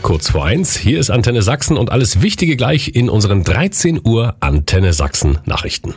Kurz vor 1, hier ist Antenne Sachsen und alles Wichtige gleich in unseren 13 Uhr Antenne Sachsen Nachrichten.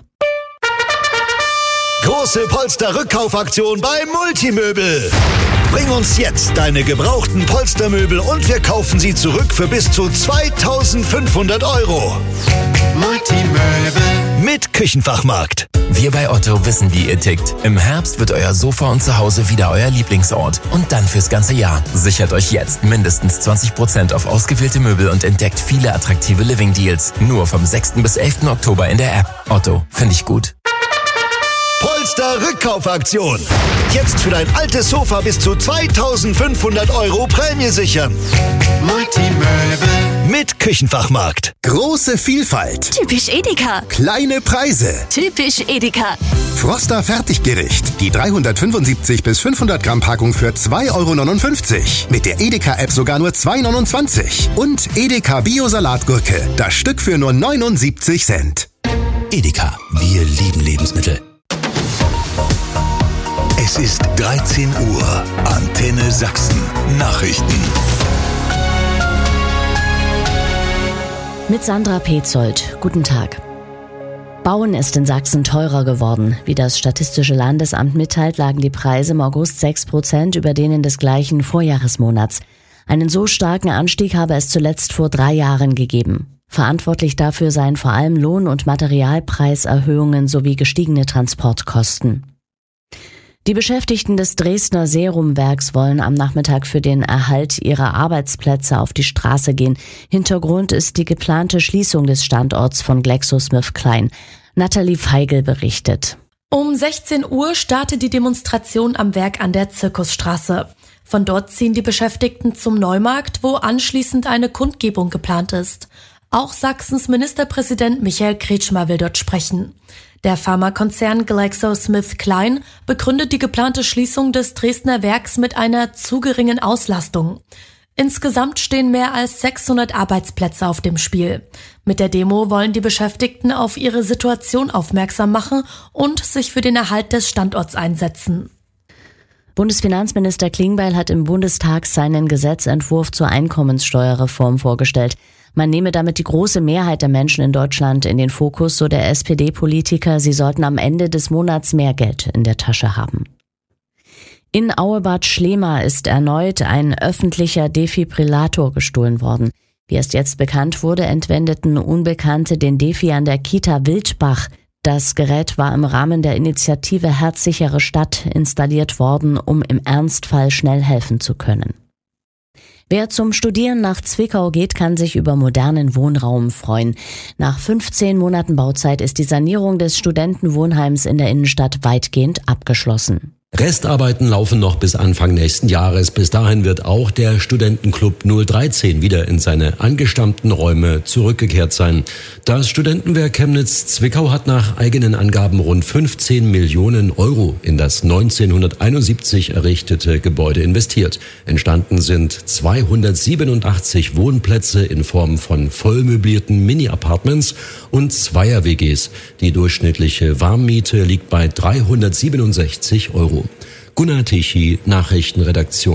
Große Polster-Rückkaufaktion bei Multimöbel. Bring uns jetzt deine gebrauchten Polstermöbel und wir kaufen sie zurück für bis zu 2.500 €. Multimöbel mit Küchenfachmarkt. Wir bei Otto wissen, wie ihr tickt. Im Herbst wird euer Sofa und Zuhause wieder euer Lieblingsort. Und dann fürs ganze Jahr. Sichert euch jetzt mindestens 20% auf ausgewählte Möbel und entdeckt viele attraktive Living-Deals. Nur vom 6. bis 11. Oktober in der App. Otto, finde ich gut. Polster-Rückkaufaktion. Jetzt für dein altes Sofa bis zu 2.500 € Prämie sichern. Multimöbel mit Küchenfachmarkt. Große Vielfalt. Typisch Edeka. Kleine Preise. Typisch Edeka. Froster Fertiggericht. Die 375 bis 500 Gramm Packung für 2,59 €. Mit der Edeka-App sogar nur 2,29 €. Und Edeka Bio-Salatgurke. Das Stück für nur 79 Cent. Edeka. Wir lieben Lebensmittel. Es ist 13 Uhr. Antenne Sachsen. Nachrichten. Mit Sandra Petzold. Guten Tag. Bauen ist in Sachsen teurer geworden. Wie das Statistische Landesamt mitteilt, lagen die Preise im August 6% über denen des gleichen Vorjahresmonats. Einen so starken Anstieg habe es zuletzt vor 3 Jahren gegeben. Verantwortlich dafür seien vor allem Lohn- und Materialpreiserhöhungen sowie gestiegene Transportkosten. Die Beschäftigten des Dresdner Serumwerks wollen am Nachmittag für den Erhalt ihrer Arbeitsplätze auf die Straße gehen. Hintergrund ist die geplante Schließung des Standorts von GlaxoSmithKline. Nathalie Feigl berichtet. Um 16 Uhr startet die Demonstration am Werk an der Zirkusstraße. Von dort ziehen die Beschäftigten zum Neumarkt, wo anschließend eine Kundgebung geplant ist. Auch Sachsens Ministerpräsident Michael Kretschmer will dort sprechen. Der Pharmakonzern GlaxoSmithKline begründet die geplante Schließung des Dresdner Werks mit einer zu geringen Auslastung. Insgesamt stehen mehr als 600 Arbeitsplätze auf dem Spiel. Mit der Demo wollen die Beschäftigten auf ihre Situation aufmerksam machen und sich für den Erhalt des Standorts einsetzen. Bundesfinanzminister Klingbeil hat im Bundestag seinen Gesetzentwurf zur Einkommenssteuerreform vorgestellt. Man nehme damit die große Mehrheit der Menschen in Deutschland in den Fokus, so der SPD-Politiker. Sie sollten am Ende des Monats mehr Geld in der Tasche haben. In Auebad Schlema ist erneut ein öffentlicher Defibrillator gestohlen worden. Wie erst jetzt bekannt wurde, entwendeten Unbekannte den Defi an der Kita Wildbach. Das Gerät war im Rahmen der Initiative Herzsichere Stadt installiert worden, um im Ernstfall schnell helfen zu können. Wer zum Studieren nach Zwickau geht, kann sich über modernen Wohnraum freuen. Nach 15 Monaten Bauzeit ist die Sanierung des Studentenwohnheims in der Innenstadt weitgehend abgeschlossen. Restarbeiten laufen noch bis Anfang nächsten Jahres. Bis dahin wird auch der Studentenclub 013 wieder in seine angestammten Räume zurückgekehrt sein. Das Studentenwerk Chemnitz-Zwickau hat nach eigenen Angaben rund 15 Millionen € in das 1971 errichtete Gebäude investiert. Entstanden sind 287 Wohnplätze in Form von vollmöblierten Mini-Apartments und Zweier-WGs. Die durchschnittliche Warmmiete liegt bei 367 €. Gunnar Tichy, Nachrichtenredaktion.